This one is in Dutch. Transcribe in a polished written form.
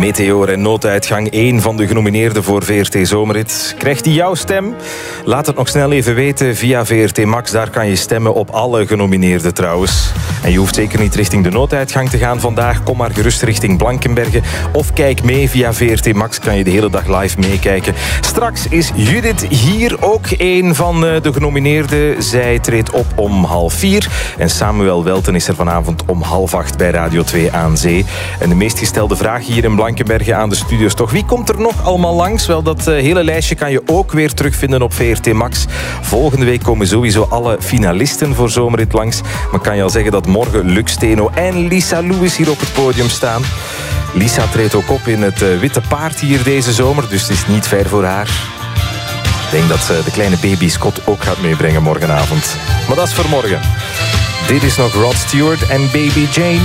Meteor en Nooduitgang, 1 van de genomineerden voor VRT Zomerrit. Krijgt hij jouw stem? Laat het nog snel even weten via VRT Max. Daar kan je stemmen op alle genomineerden trouwens. En je hoeft zeker niet richting de Nooduitgang te gaan vandaag. Kom maar gerust richting Blankenberge. Of kijk mee via VRT Max. Kan je de hele dag live meekijken. Straks is Judith hier, ook 1 van de genomineerden. Zij treedt op om 3:30. En Samuel Welten is er vanavond om 7:30 bij Radio 2 aan Zee. En de meest gestelde vraag hier in Blankenberge aan de studio's toch. Wie komt er nog allemaal langs? Wel, dat hele lijstje kan je ook weer terugvinden op VRT Max. Volgende week komen sowieso alle finalisten voor Zomerrit langs. Maar kan je al zeggen dat morgen Luc Steno en Lisa Lewis hier op het podium staan. Lisa treedt ook op in het Witte Paard hier deze zomer, dus het is niet ver voor haar. Ik denk dat ze de kleine baby Scott ook gaat meebrengen morgenavond. Maar dat is voor morgen. Dit is nog Rod Stewart en Baby Jane.